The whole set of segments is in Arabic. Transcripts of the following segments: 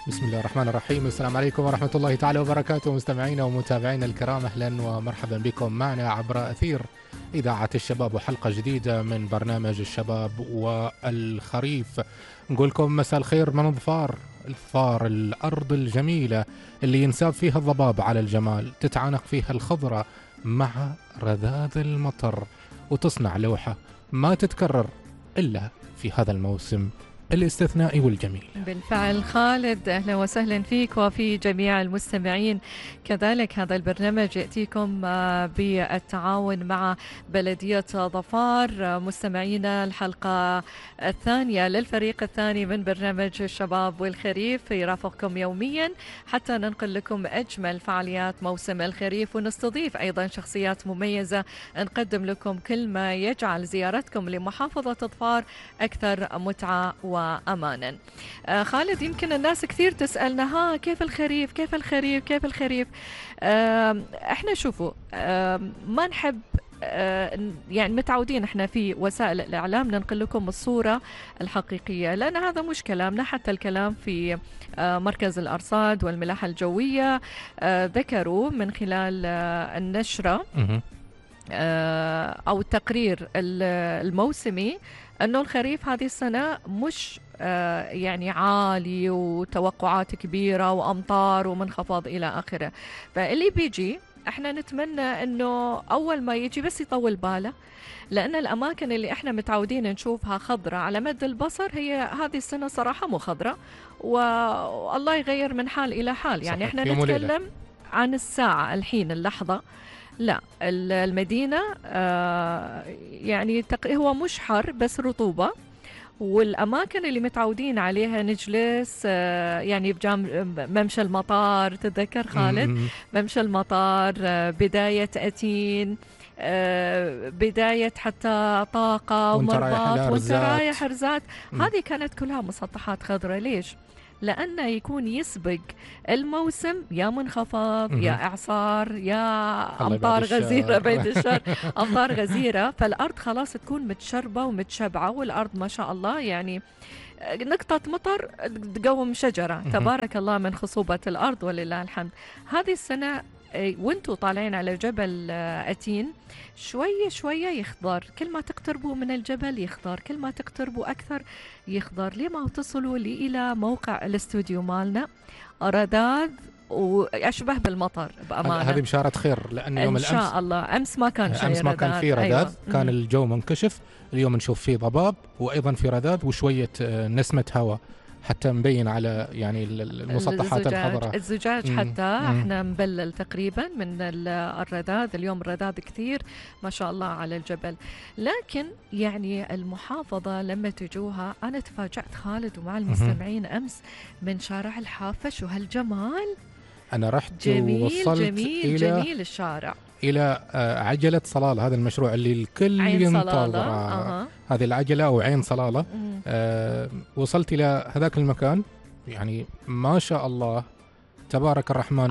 بسم الله الرحمن الرحيم. السلام عليكم ورحمة الله تعالى وبركاته، مستمعينا ومتابعينا الكرام، أهلا ومرحبا بكم معنا عبر أثير إذاعة الشباب وحلقة جديدة من برنامج الشباب والخريف. نقول لكم مساء الخير من الظفار الأرض الجميلة اللي ينساب فيها الضباب على الجمال، تتعانق فيها الخضرة مع رذاذ المطر، وتصنع لوحة ما تتكرر إلا في هذا الموسم الاستثنائي والجميل. بالفعل خالد، أهلا وسهلا فيك وفي جميع المستمعين. كذلك هذا البرنامج يأتيكم بالتعاون مع بلدية ظفار. مستمعينا، الحلقة الثانية للفريق الثاني من برنامج الشباب والخريف يرافقكم يوميا حتى ننقل لكم أجمل فعاليات موسم الخريف، ونستضيف أيضا شخصيات مميزة نقدم لكم كل ما يجعل زيارتكم لمحافظة ظفار أكثر متعة وأمانا. خالد، يمكن الناس كثير تسألنا كيف الخريف كيف الخريف كيف الخريف. احنا شوفوا، ما نحب يعني متعودين احنا في وسائل الإعلام ننقل لكم الصورة الحقيقية، لأن هذا مش كلامنا. حتى الكلام في مركز الأرصاد والملاحة الجوية ذكروا من خلال النشرة أو التقرير الموسمي أنه الخريف هذه السنة مش يعني عالي وتوقعات كبيرة وأمطار ومنخفض إلى آخره. فاللي بيجي احنا نتمنى أنه أول ما يجي بس يطول باله، لأن الأماكن اللي احنا متعودين نشوفها خضرة على مد البصر هي هذه السنة صراحة مو خضرة، والله يغير من حال إلى حال. يعني احنا نتكلم عن الساعة الحين اللحظة، لا المدينة يعني هو مش حر بس رطوبة، والأماكن اللي متعودين عليها نجلس يعني ممشى المطار، تذكر خالد ممشى المطار، بداية أتين، بداية حتى طاقة ومرباط وانت رايح رزات، هذه كانت كلها مسطحات خضراء. ليش؟ لأنه يكون يسبق الموسم يا منخفض يا إعصار يا أمطار غزيرة بعد الشر أمطار غزيرة، فالأرض خلاص تكون متشربة ومتشبعة، والأرض ما شاء الله يعني نقطة مطر تقوم شجرة، تبارك الله من خصوبة الأرض ولله الحمد. هذه السنة وانتوا طالعين على جبل أتين شوية شوية يخضر، كل ما تقتربوا من الجبل يخضر، كل ما تقتربوا أكثر يخضر، لما تصلوا إلى موقع الاستوديو مالنا رذاذ وأشبه بالمطر بأمانة. هذه بشارة خير، لأن يوم الأمس إن شاء الله أمس ما كان شيء، أمس ما كان في رذاذ. أيوة. كان الجو منكشف، اليوم نشوف فيه ضباب وأيضا في رذاذ وشوية نسمة هواء، حتى مبين على يعني المسطحات الخضراء، الزجاج حتى احنا مبلل تقريبا من الرذاذ. اليوم الرذاذ كثير ما شاء الله على الجبل. لكن يعني المحافظة لما تجوها، أنا تفاجأت خالد ومع المستمعين أمس من شارع الحافة، شو هالجمال. أنا رحت جميل ووصلت جميل جميل الشارع إلى عجلة صلالة، هذا المشروع اللي الكل ينتظره، هذه العجلة أو عين صلالة. وصلت إلى هذاك المكان، يعني ما شاء الله تبارك الرحمن،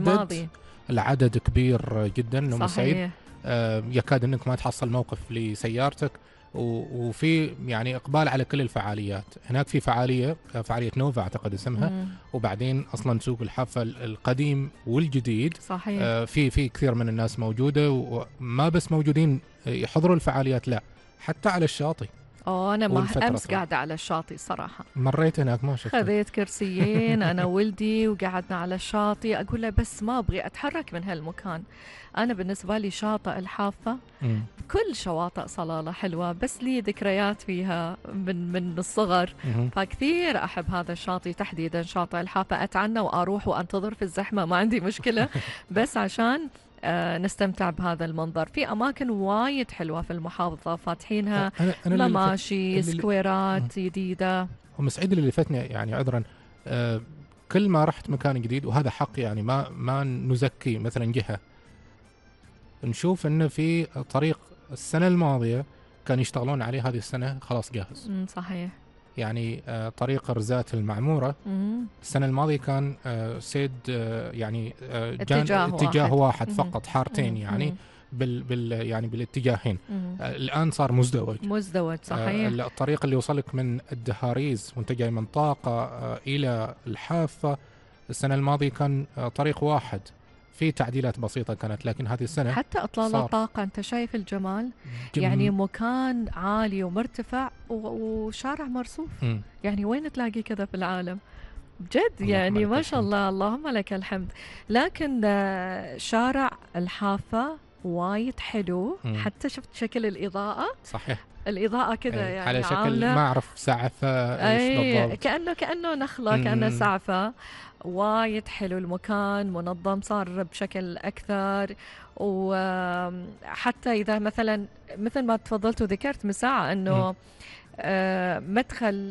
العدد كبير جدا ومسعيد، يكاد أنك ما تحصل موقف لسيارتك، وفي يعني إقبال على كل الفعاليات. هناك في فعالية نوفا أعتقد اسمها، وبعدين أصلا سوق الحافة القديم والجديد صحيح. في كثير من الناس موجودة، وما بس موجودين يحضروا الفعاليات، لا حتى على الشاطئ. أنا أمس قاعدة على الشاطئ صراحة، مريت هناك ما شفت، خذيت كرسيين أنا ولدي وقعدنا على الشاطئ. أقول له بس ما أبغي أتحرك من هالمكان. أنا بالنسبة لي شاطئ الحافة، كل شواطئ صلالة حلوة، بس لي ذكريات فيها من الصغر، فكثير أحب هذا الشاطئ تحديدا شاطئ الحافة. أتعنى وأروح وأنتظر في الزحمة، ما عندي مشكلة بس عشان نستمتع بهذا المنظر. في أماكن وايد حلوة في المحافظة فاتحينها، مماشي سكويرات جديدة. ومسعيد اللي لفتني يعني عذرا، كل ما رحت مكان جديد، وهذا حق يعني ما نزكي مثلا جهة، نشوف انه في طريق السنة الماضية كان يشتغلون عليه، هذه السنة خلاص جاهز. صحيح. يعني طريق رزات المعمورة السنة الماضية كان سيد يعني اتجاه واحد فقط، حارتين يعني، يعني بالاتجاهين. الآن صار مزدوج صحيح. الطريق اللي وصلك من الدهاريز وانت جاي من طاقة إلى الحافة السنة الماضية كان طريق واحد، في تعديلات بسيطة كانت، لكن هذه السنة حتى إطلالة طاقة. أنت شايف الجمال؟ يعني مكان عالي ومرتفع وشارع مرصوف. يعني وين تلاقي كذا في العالم بجد؟ يعني ما شاء الله، اللهم لك الحمد. لكن شارع الحافة وايد حلو. حتى شفت شكل الإضاءة. صحيح، الإضاءة كذا يعني على شكل ما أعرف سعفة إيش بالضبط، كأنه نخلة، كأنه سعفة. وايد حلو المكان، منظم صار بشكل أكثر. وحتى إذا مثلا مثل ما تفضلت وذكرت من ساعة أنه مدخل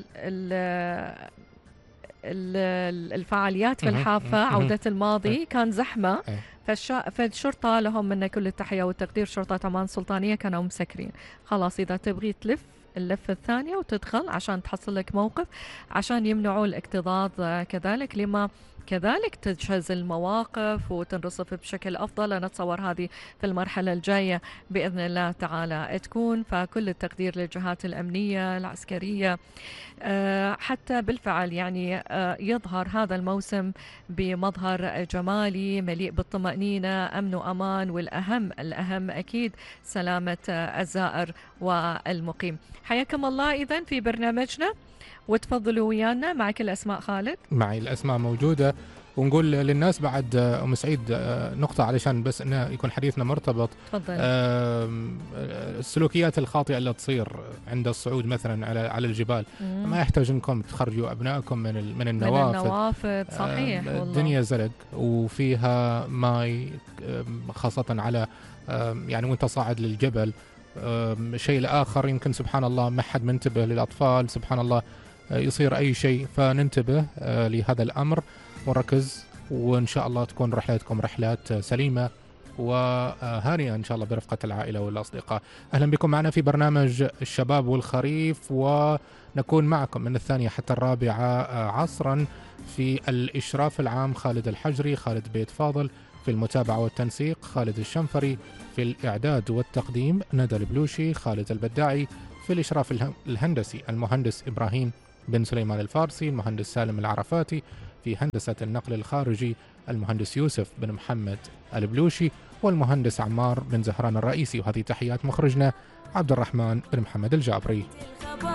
الفعاليات في الحافة عودة الماضي كان زحمة، فالشرطة لهم منا كل التحية والتقدير، شرطة عمان السلطانية كانوا مسكرين. خلاص إذا تبغي تلف اللفة الثانية وتدخل عشان تحصل لك موقف، عشان يمنعوا الاكتظاظ كذلك، لما كذلك تجهز المواقف وتنرصف بشكل أفضل. أنا أتصور هذه في المرحلة الجاية بإذن الله تعالى تكون. فكل التقدير للجهات الأمنية العسكرية. حتى بالفعل يعني يظهر هذا الموسم بمظهر جمالي مليء بالطمأنينة، أمن وأمان، والأهم أكيد سلامة الزائر والمقيم. حياكم الله إذن في برنامجنا، وتفضلوا ويانا. معك الأسماء خالد؟ معي الأسماء موجودة، ونقول للناس بعد أم سعيد نقطة علشان بس إنه يكون حديثنا مرتبط. تفضل. السلوكيات الخاطئة اللي تصير عند الصعود مثلا على الجبال، ما يحتاج انكم تخرجوا ابنائكم من النوافذ. صحيح. الدنيا زلق وفيها ماي، خاصة على يعني وانت صاعد للجبل. شيء الآخر يمكن سبحان الله ما حد منتبه للأطفال، سبحان الله يصير أي شيء، فننتبه لهذا الأمر ونركز، وإن شاء الله تكون رحلاتكم رحلات سليمة وهانئة إن شاء الله برفقة العائلة والأصدقاء. أهلا بكم معنا في برنامج الشباب والخريف، ونكون معكم من 2 حتى 4 عصرا. في الإشراف العام خالد الحجري، خالد بيت فاضل، في المتابعة والتنسيق خالد الشنفري، في الإعداد والتقديم ندى البلوشي، خالد البداعي، في الإشراف الهندسي المهندس إبراهيم بن سليمان الفارسي، المهندس سالم العرفاتي، في هندسة النقل الخارجي المهندس يوسف بن محمد البلوشي، والمهندس عمار بن زهران الرئيسي. وهذه تحيات مخرجنا عبد الرحمن بن محمد الجابري.